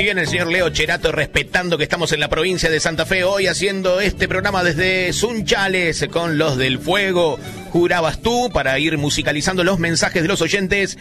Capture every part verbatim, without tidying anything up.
Muy bien, el señor Leo Cherato, respetando que estamos en la provincia de Santa Fe, hoy haciendo este programa desde Sunchales con los del Fuego. Jurabas tú, para ir musicalizando los mensajes de los oyentes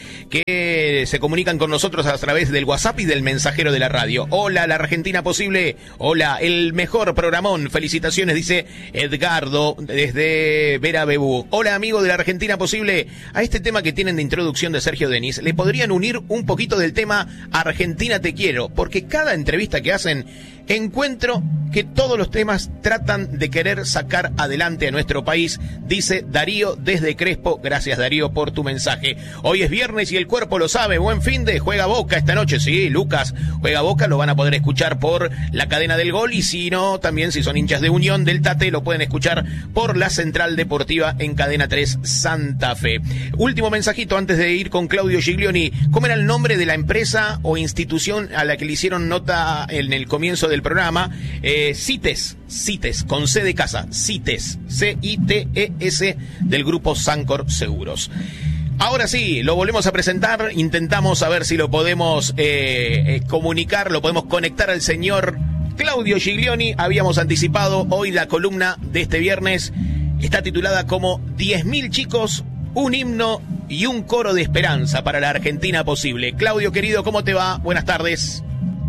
que se comunican con nosotros a través del WhatsApp y del mensajero de la radio. Hola, la Argentina posible. Hola, el mejor programón. Felicitaciones, dice Edgardo desde Vera Bebú. Hola, amigo de la Argentina posible. A este tema que tienen de introducción de Sergio Denis, le podrían unir un poquito del tema Argentina te quiero, porque cada entrevista que hacen encuentro que todos los temas tratan de querer sacar adelante a nuestro país, dice Darío desde Crespo. Gracias, Darío, por tu mensaje. Hoy es viernes y el cuerpo lo sabe. Buen fin de juega Boca esta noche. Sí, Lucas, juega Boca, lo van a poder escuchar por la cadena del Gol, y si no, también si son hinchas de Unión del Tate, lo pueden escuchar por la Central Deportiva en Cadena tres Santa Fe. Último mensajito antes de ir con Claudio Giglioni. ¿Cómo era el nombre de la empresa o institución a la que le hicieron nota en el comienzo del programa? Eh, CITES, CITES, con C de casa, CITES, C I T E S, del grupo Sancor Seguros. Ahora sí, lo volvemos a presentar, intentamos a ver si lo podemos eh, eh, comunicar, lo podemos conectar al señor Claudio Giglioni. Habíamos anticipado hoy la columna de este viernes, está titulada como diez mil chicos, un himno y un coro de esperanza para la Argentina posible. Claudio, querido, ¿cómo te va? Buenas tardes.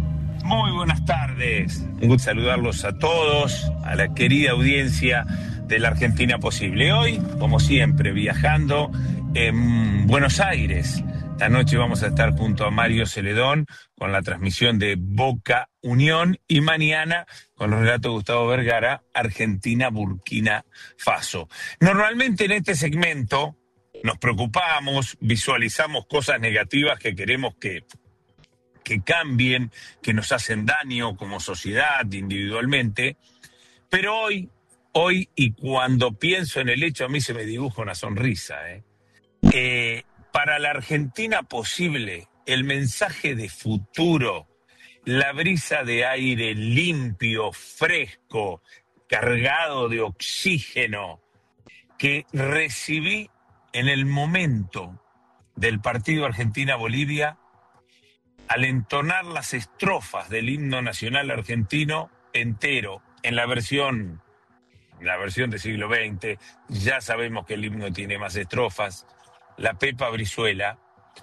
Muy buenas tardes. Un gusto saludarlos a todos, a la querida audiencia de la Argentina posible. Hoy, como siempre, viajando en Buenos Aires. Esta noche vamos a estar junto a Mario Celedón con la transmisión de Boca Unión, y mañana con los relatos de Gustavo Vergara, Argentina Burkina Faso. Normalmente en este segmento nos preocupamos, visualizamos cosas negativas que queremos que que cambien, que nos hacen daño como sociedad, individualmente, pero hoy, hoy y cuando pienso en el hecho, a mí se me dibuja una sonrisa. ¿eh? Eh, para la Argentina posible, el mensaje de futuro, la brisa de aire limpio, fresco, cargado de oxígeno, que recibí en el momento del partido Argentina-Bolivia, al entonar las estrofas del himno nacional argentino entero, en la versión, en la versión del siglo veinte, ya sabemos que el himno tiene más estrofas, la Pepa Brizuela,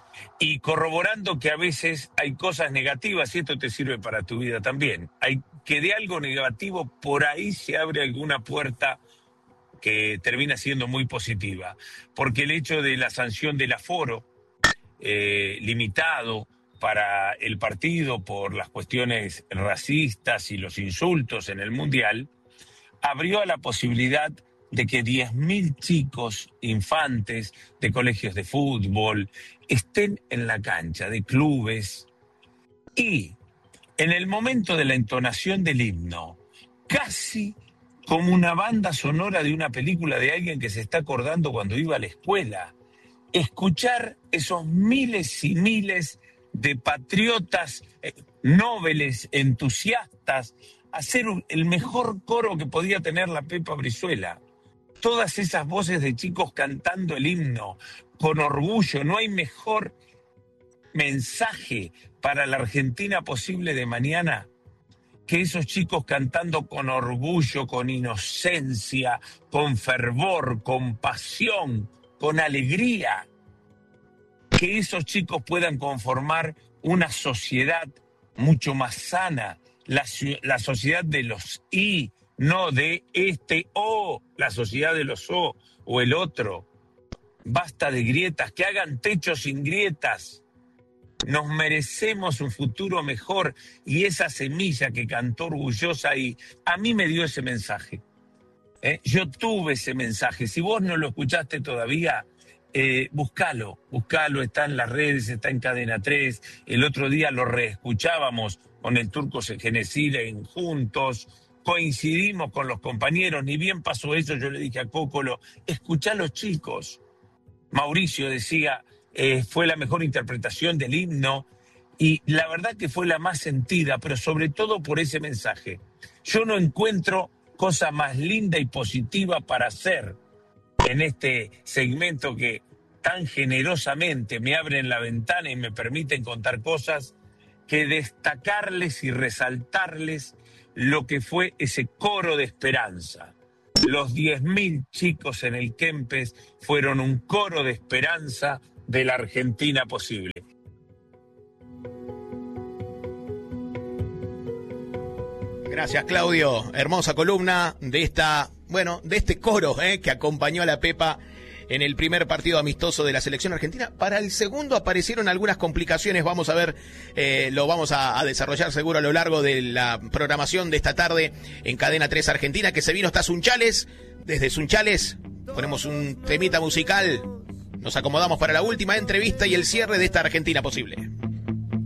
y corroborando que a veces hay cosas negativas, y esto te sirve para tu vida también, hay que de algo negativo por ahí se abre alguna puerta que termina siendo muy positiva, porque el hecho de la sanción del aforo eh, limitado para el partido por las cuestiones racistas y los insultos en el Mundial, abrió a la posibilidad de que diez mil chicos, infantes de colegios de fútbol, estén en la cancha de clubes, y en el momento de la entonación del himno, casi como una banda sonora de una película de alguien que se está acordando cuando iba a la escuela, escuchar esos miles y miles de patriotas, eh, nobles, entusiastas, hacer un, el mejor coro que podía tener la Pepa Brizuela. Todas esas voces de chicos cantando el himno con orgullo. No hay mejor mensaje para la Argentina posible de mañana que esos chicos cantando con orgullo, con inocencia, con fervor, con pasión, con alegría. Que esos chicos puedan conformar una sociedad mucho más sana, la, la sociedad de los I, no de este O, la sociedad de los O o el otro. Basta de grietas, que hagan techos sin grietas. Nos merecemos un futuro mejor, y esa semilla que cantó orgullosa y a mí me dio ese mensaje. ¿Eh? Yo tuve ese mensaje. Si vos no lo escuchaste todavía, Eh, buscalo, buscalo, está en las redes, está en Cadena tres. El otro día lo reescuchábamos con el Turco Genesiren juntos, coincidimos con los compañeros, ni bien pasó eso, yo le dije a Cócolo, escuchá a los chicos. Mauricio decía, eh, fue la mejor interpretación del himno, y la verdad que fue la más sentida, pero sobre todo por ese mensaje. Yo no encuentro cosa más linda y positiva para hacer en este segmento que tan generosamente me abren la ventana y me permiten contar cosas, que destacarles y resaltarles lo que fue ese coro de esperanza. Los diez mil chicos en el Kempes fueron un coro de esperanza de la Argentina posible. Gracias, Claudio. Hermosa columna de esta, bueno, de este coro eh, que acompañó a la Pepa en el primer partido amistoso de la selección argentina. Para el segundo aparecieron algunas complicaciones. Vamos a ver, eh, lo vamos a, a desarrollar seguro a lo largo de la programación de esta tarde en Cadena tres Argentina, que se vino hasta Sunchales. Desde Sunchales ponemos un temita musical. Nos acomodamos para la última entrevista y el cierre de esta Argentina posible.